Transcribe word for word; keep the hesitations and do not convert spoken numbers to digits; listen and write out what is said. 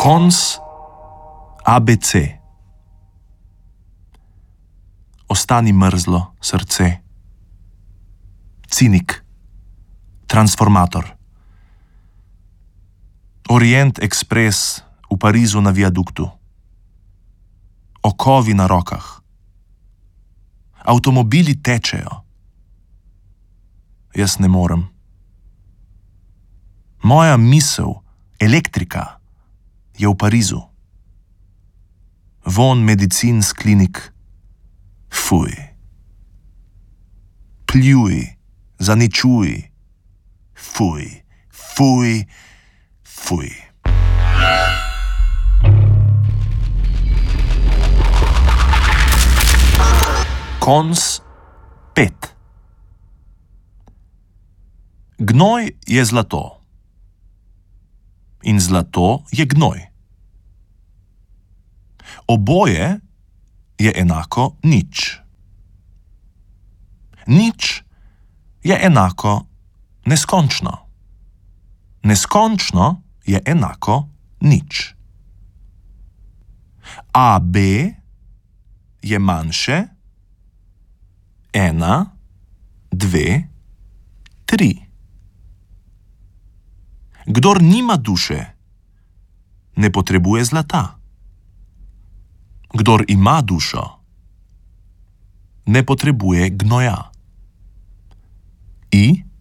Konc A B C. Ostani mrzlo, srce. Cinik. Transformator. Orient Express v Parizu na viaduktu. Okovi na rokah. Avtomobili tečejo. Jaz ne morem. Moja misel, elektrika, je v Parizu. Von medicin s klinik. Fuj. Pljuj, zaničuj. Fuj, fuj, fuj. Konc pet. Gnoj je zlato. In zlato je gnoj. Oboje je enako nič. Nič je enako neskončno. Neskončno je enako nič. A B je manjše ena, dve, tri. Kdor nima duše, ne potrebuje zlata. Kdor ima dušo, ne potrebuje gnoja. I